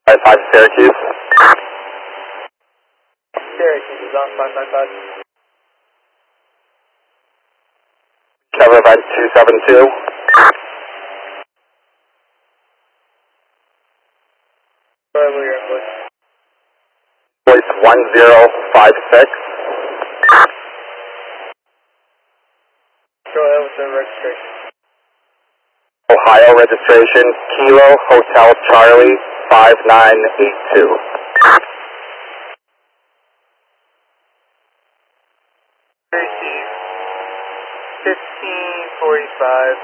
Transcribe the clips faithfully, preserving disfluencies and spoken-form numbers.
five five Syracuse. Syracuse is on five five five. Cover event two seven two. Go ahead with your invoice. Voice one zero five six. Go ahead with the registration. Ohio registration, Kilo Hotel Charlie five nine eight two. Receive fifteen forty-five.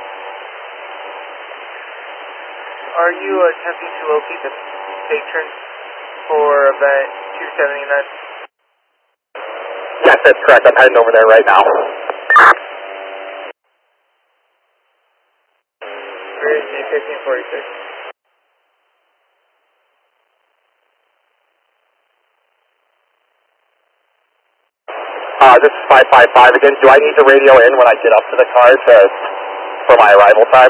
Are you attempting to locate the patron for event two seventy-nine? Yes, that's correct. I'm heading over there right now. Receive fifteen forty-six. Uh, this is five five five again. Do I need to radio in when I get up to the car to, for my arrival time?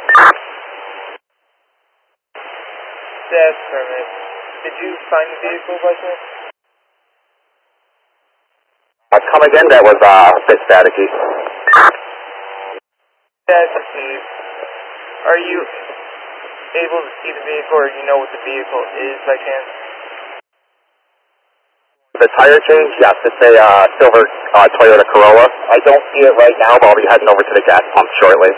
That's permit. Did you find the vehicle by chance? Uh, come again? That was uh, a bit staticky. That's received. Are you able to see the vehicle, or do you know what the vehicle is by chance? The tire change? Yes, it's a uh, silver uh, Toyota Corolla. I don't see it right now, but I'll be heading over to the gas pump shortly.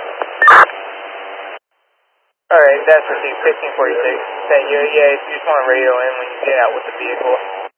Alright, that's received fifteen forty-six. Thank you. Yeah, if you just want to radio in when you get out with the vehicle.